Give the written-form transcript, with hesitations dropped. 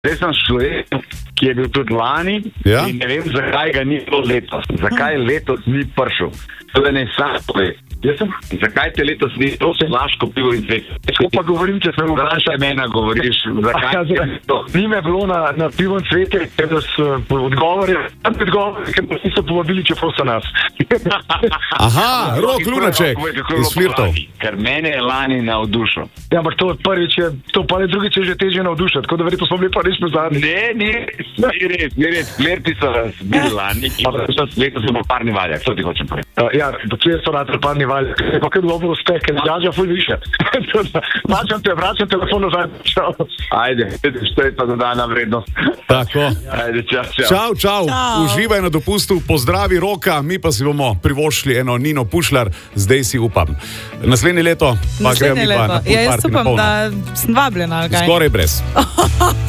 Zdaj sem človek, ki je bil tudi lani in ne vem, zakaj ga ni bilo letos. Zakaj letos ni prišel. To je ne sam človek. Zakaj te letos ni? To se laško pivo in cvet. Tako pa govorim, če sem vprašaj mena govoriš. Zakaj to? Ni me bilo na pivo in cvete, ker da so odgovori, ker pa niso povabili, če so nas. Aha, Rok Lunaček iz Flirtov. Ker mene je lani navdušil. Ja, ampak to prvič je, to pa ne drugič je že težje navdušiti, tako da verjetno smo bili pa res pozadnji. Ni res. Flirti so vas bili lani, letos so bo parni valjak, to ti hočem povedati. Ja, do kje so ratri parni valjak, pa kaj dobro uspe, ker zjažja ful više. Vračam telefon nazaj. Ajde, što je pa dodana vrednost. Tako. Ajde, čau. Čau. Uživaj na dopustu, pozdravi Roka, mi pa si bomo privoščili eno Nino Pušlar, zdaj si upam. Naslednje leto pa gremo mi pa na pol party na polno. Jaz upam, da sem vabljena. Skoraj brez.